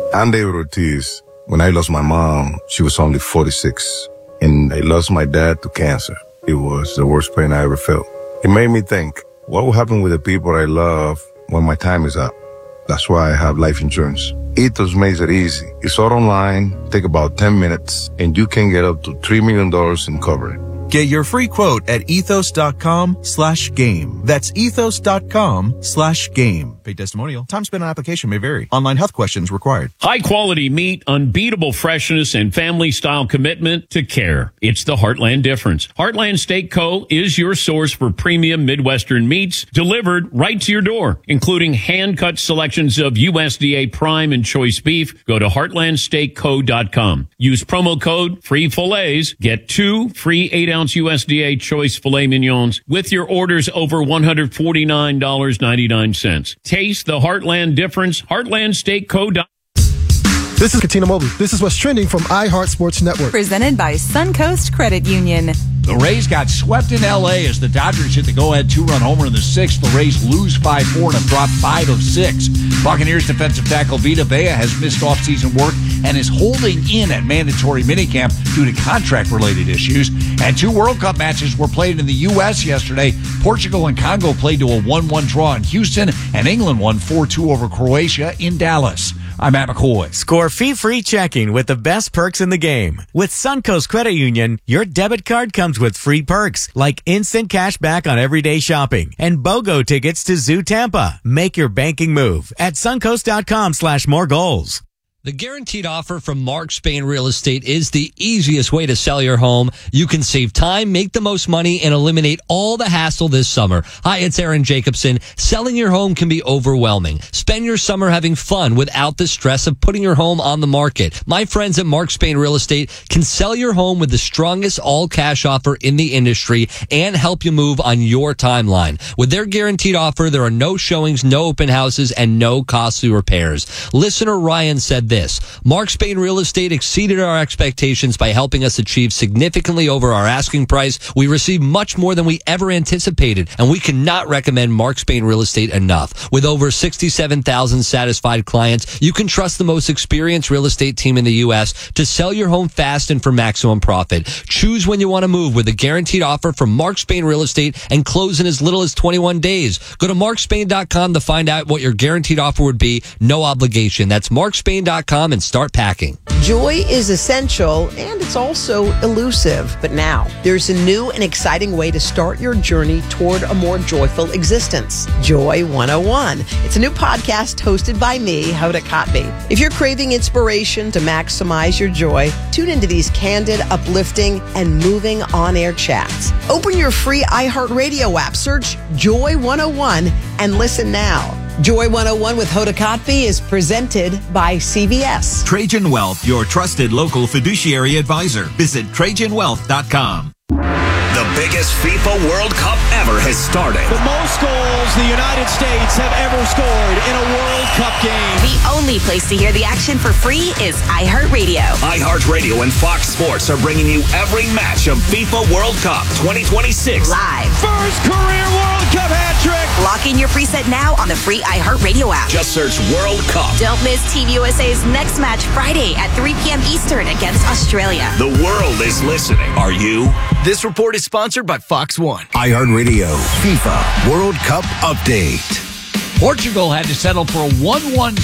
I'm David Ortiz. When I lost my mom, she was only 46. And I lost my dad to cancer. It was the worst pain I ever felt. It made me think, what will happen with the people I love when my time is up? That's why I have life insurance. Ethos makes it easy. It's all online, take about 10 minutes, and you can get up to $3 million in coverage. Get your free quote at ethos.com/game. That's ethos.com/game. Paid testimonial. Time spent on application may vary. Online health questions required. High quality meat, unbeatable freshness, and family style commitment to care. It's the Heartland difference. Heartland Steak Co. is your source for premium Midwestern meats delivered right to your door, including hand-cut selections of USDA prime and choice beef. Go to heartlandsteakco.com. Use promo code FREEFILLETS. Get 2 free 8-ounce USDA choice filet mignons with your orders over $149.99. Taste the Heartland difference. Heartlandsteakco.com. This is Katina Mobley. This is what's trending from iHeart Sports Network. Presented by Suncoast Credit Union. The Rays got swept in L.A. as the Dodgers hit the go-ahead 2-run homer in the 6th. The Rays lose 5-4 and have dropped 5 of 6. Buccaneers defensive tackle Vita Vea has missed offseason work and is holding in at mandatory minicamp due to contract-related issues. And 2 World Cup matches were played in the U.S. yesterday. Portugal and Congo played to a 1-1 draw in Houston, and England won 4-2 over Croatia in Dallas. I'm Matt McCoy. Score fee-free checking with the best perks in the game. With Suncoast Credit Union, your debit card comes with free perks like instant cash back on everyday shopping and BOGO tickets to Zoo Tampa. Make your banking move at suncoast.com/more goals. The guaranteed offer from Mark Spain Real Estate is the easiest way to sell your home. You can save time, make the most money, and eliminate all the hassle this summer. Hi, it's Aaron Jacobson. Selling your home can be overwhelming. Spend your summer having fun without the stress of putting your home on the market. My friends at Mark Spain Real Estate can sell your home with the strongest all-cash offer in the industry and help you move on your timeline. With their guaranteed offer, there are no showings, no open houses, and no costly repairs. Listener Ryan said this: Mark Spain Real Estate exceeded our expectations by helping us achieve significantly over our asking price. We received much more than we ever anticipated, and we cannot recommend Mark Spain Real Estate enough. With over 67,000 satisfied clients, you can trust the most experienced real estate team in the U.S. to sell your home fast and for maximum profit. Choose when you want to move with a guaranteed offer from Mark Spain Real Estate and close in as little as 21 days. Go to markspain.com to find out what your guaranteed offer would be. No obligation. That's markspain.com and start packing. Joy is essential and it's also elusive. But now there's a new and exciting way to start your journey toward a more joyful existence. Joy 101. It's a new podcast hosted by me, Hoda Kotb. If you're craving inspiration to maximize your joy, tune into these candid, uplifting, and moving on-air chats. Open your free iHeartRadio app, search Joy 101, and listen now. Joy 101 with Hoda Kotb is presented by CVS. Trajan Wealth, your trusted local fiduciary advisor. Visit TrajanWealth.com. The biggest FIFA World Cup ever has started. The most goals the United States have ever scored in a World Cup game. The only place to hear the action for free is iHeartRadio. iHeartRadio and Fox Sports are bringing you every match of FIFA World Cup 2026. Live. First career World Cup hat trick. Lock in your preset now on the free iHeartRadio app. Just search World Cup. Don't miss Team USA's next match Friday at 3 p.m. Eastern against Australia. The world is listening. Are you? This report is sponsored by Fox One. iHeartRadio FIFA World Cup update. Portugal had to settle for a 1-1